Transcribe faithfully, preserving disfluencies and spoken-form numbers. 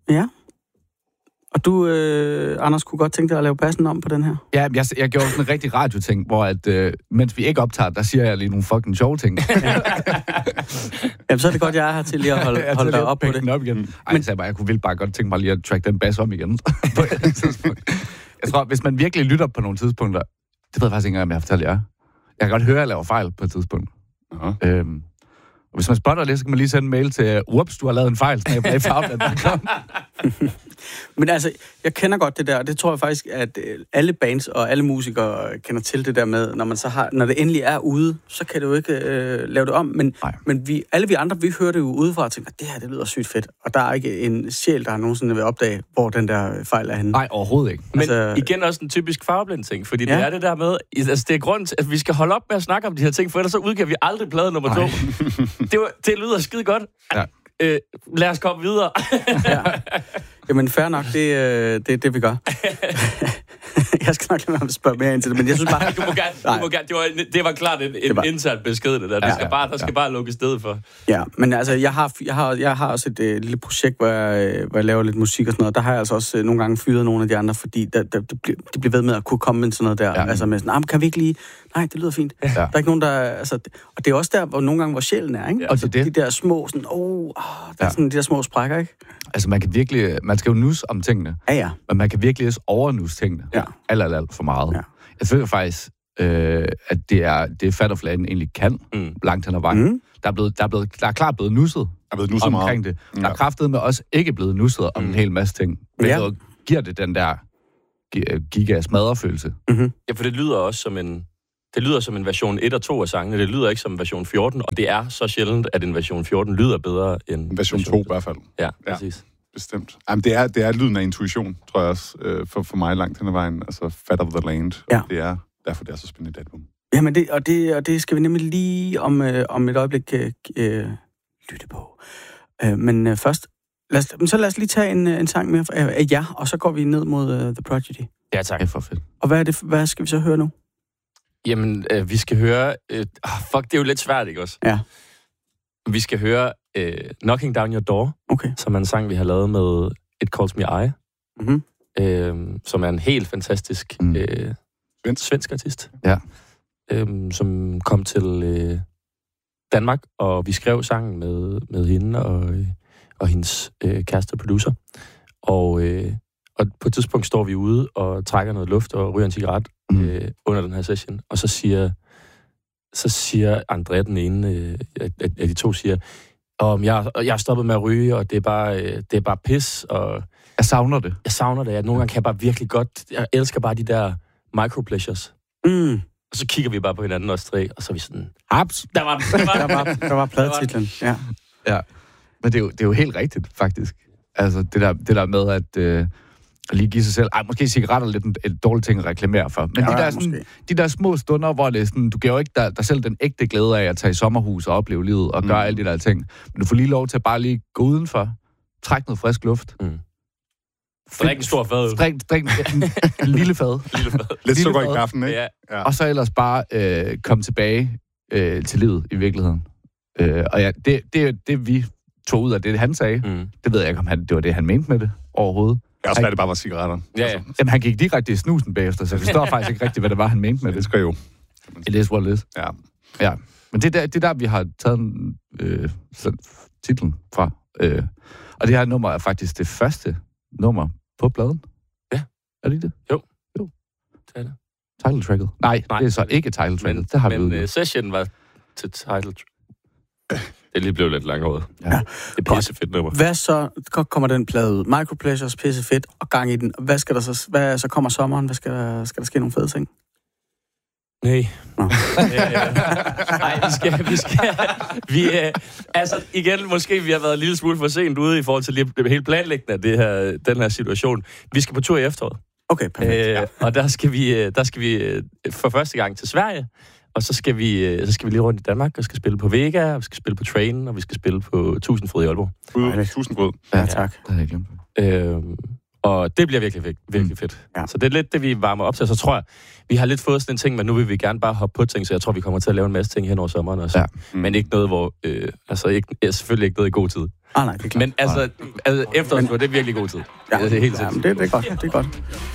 Ja. Og du, øh, Anders, kunne godt tænke dig at lave bassen om på den her? Ja, jeg, jeg gjorde sådan en rigtig radioting, hvor at, øh, mens vi ikke optager, der siger jeg lige nogle fucking sjove ting. Ja. Jamen, så er det godt, jeg er her til lige at holde, holde dig op på det. Op igen. Ej, men, jeg, bare, jeg kunne vildt bare godt tænke mig lige at track den bass om igen. På et tidspunkt. Jeg tror, hvis man virkelig lytter på nogle tidspunkter, det ved jeg faktisk ikke engang, om jeg har fortalt jer. Jeg kan godt høre, at jeg laver fejl på et tidspunkt. Uh-huh. Øhm, og hvis man spotter det, så kan man lige sende en mail til, ups, du har lavet en fejl, så jeg bare Men altså, jeg kender godt det der, og det tror jeg faktisk, at alle bands og alle musikere kender til det der med, når man så har, når det endelig er ude, så kan det jo ikke øh, lave det om, men, men vi, alle vi andre, vi hører det jo udefra og tænker, det her, det lyder sygt fedt, og der er ikke en sjæl, der nogensinde vil opdage, hvor den der fejl er henne. Nej, overhovedet ikke. Men altså, igen også en typisk farveblind ting, fordi ja. det er det der med, altså det er grund til, at vi skal holde op med at snakke om de her ting, for ellers så udgiver vi aldrig plade nummer to. det, var, det lyder skide godt. Ja. Øh, lad os komme videre. ja. Jamen, fair nok, det er det, det, vi gør. Jeg skal nok lade mig spørge mere ind til det, men jeg synes bare... du må gerne, du må gerne, det, var, det var klart en, en var... intern besked, det der. Det skal ja, bare, der skal ja. bare lukke sted for. Ja, men altså, jeg har, jeg har, jeg har også et uh, lille projekt, hvor jeg, hvor jeg laver lidt musik og sådan noget. Der har jeg altså også uh, nogle gange fyret nogle af de andre, fordi der, der, de, bliver, de bliver ved med at kunne komme med sådan noget der. Ja. Altså med sådan, nah, kan vi ikke lige... Nej, det lyder fint. Ja. Der er ikke nogen, der... Altså, og det er også der, hvor nogle gange, hvor sjælen er, ikke? Ja. Altså, det. De der små, sådan... Åh, oh, der er ja. sådan de der små sprækker, ikke? Altså, man kan virkelig... Man skal jo nus om tingene. Ja, ja. Men man kan virkelig også overnus tingene. Ja. Alt, alt, alt for meget. Ja. Jeg føler faktisk, øh, at det er, det er Fat of Land egentlig kan, mm. langt hen ad vejen. Mm. Der, er blevet, der, er blevet, der er klart blevet nusset, der er blevet nusset omkring meget. det. Der er kraftet med også ikke blevet nusset om mm. en hel masse ting. Hvilket ja. giver det den der giga-smadrefølelse. Mm-hmm. Ja, for det lyder også som en... Det lyder som en version et og to af sangene. Det lyder ikke som en version fjorten, og det er så sjældent, at en version fjorten lyder bedre end... Version to i hvert fald. Ja, præcis. Ja, bestemt. Jamen, det er, det er lyden af intuition, tror jeg også, øh, for, for mig langt hen ad vejen. Altså, Fat of the Land. Ja. Det er derfor, det er så spændende et album. Jamen, det, og, det, og det skal vi nemlig lige om, øh, om et øjeblik øh, øh, lytte på. Øh, men øh, først, lad os, så lad os lige tage en, en sang mere af, af jer, og så går vi ned mod uh, The Prodigy. Ja, tak. Det er for fedt. Og hvad, er det, hvad skal vi så høre nu? Jamen, øh, vi skal høre... Øh, fuck, det er jo lidt svært, ikke også? Ja. Vi skal høre øh, Knocking Down Your Door, okay. som er en sang, vi har lavet med It Calls Me I, mm-hmm. øh, som er en helt fantastisk mm. øh, svensk artist, ja. øh, som kom til øh, Danmark, og vi skrev sangen med, med hende og, øh, og hendes øh, kæreste producer. Og... Øh, Og på et tidspunkt står vi ude og trækker noget luft og ryger en cigaret mm. øh, under den her session. Og så siger, så siger André, den ene øh, af, af de to, siger, om jeg, jeg er stoppet med at ryge, og det er bare, øh, det er bare pis. Og jeg savner det. Jeg savner det. Jeg, nogle gange kan jeg bare virkelig godt... Jeg elsker bare de der micro-pleasures. Mm. Og så kigger vi bare på hinanden, os tre, og så er vi sådan... Haps! Der var, der var, der var, der var pladetitlen, ja. Ja. Men det er, jo, det er jo helt rigtigt, faktisk. Altså, det der, det der med, at... Øh, at lige give sig selv... Ej, måske cigaretter er lidt en, et dårligt ting at reklamere for. Men ja, de, der, sådan, de der små stunder, hvor det er sådan, du giver jo ikke dig, dig selv den ægte glæde af at tage i sommerhus og opleve livet og mm. gøre alle de der ting. Men du får lige lov til at bare lige gå udenfor, trække noget frisk luft. Mm. Drik en stor fad. Drik, drik en, en lille fad. Lille fad. Lidt sukker i kaffen, ikke? Ja. Ja. Og så ellers bare øh, komme tilbage øh, til livet i virkeligheden. Øh, og ja, det, det, det vi tog ud af det, han sagde, mm. det ved jeg ikke, om han, det var det, han mente med det overhovedet. Det er også, hvad det bare var cigaretter. Ja, ja. Altså. Jamen, han gik direkte i snusen bagefter, så vi forstår faktisk ikke rigtigt, hvad det var, han mente med det. Det skal jo. It is what it is. Ja. Ja. Men det er der, det er der vi har taget øh, titlen fra. Øh. Og det her nummer er faktisk det første nummer på pladen. Ja. Er det ikke det? Jo. Jo. Det er det. Title tracket. Nej, Nej, det er så ikke title tracket. Men, det har men vi uh, session var til title tracket. Det lige blev lidt langhåret. Ja. Det er pissefedt nummer. Hvad så kommer den plade ud? Micropleasures, pissefedt og gang i den. Hvad skal der så... Hvad, så kommer sommeren. Hvad skal der, skal der ske nogle fede ting? Nej. Nej, vi skal... Vi skal vi, øh, altså, igen, måske vi har været en lille smule for sent ude i forhold til lige, det hele planlæggende af det her, den her situation. Vi skal på tur i efteråret. Okay, perfekt. Øh, ja. Og der skal vi, der skal vi for første gang til Sverige. Og så skal vi så skal vi lige rundt i Danmark og skal spille på Vega, og vi skal spille på Train, og vi skal spille på Tusindfryd i Aalborg. Ud, Tusindfryd. Ja, tak. Det har jeg glemt. Øhm, Og det bliver virkelig, virkelig, virkelig fedt. Ja. Så det er lidt det, vi varmer op til. Så tror jeg, vi har lidt fået sådan en ting, men nu vil vi gerne bare hoppe på ting, så jeg tror, vi kommer til at lave en masse ting hen over sommeren også. Ja. Mm. Men ikke noget, hvor... Øh, altså, ikke, selvfølgelig ikke noget i god tid. Ah, nej, det er klart. Men altså, altså efterårstur, det er virkelig god tid. Ja, det er helt ja, det, det er godt. Det er godt.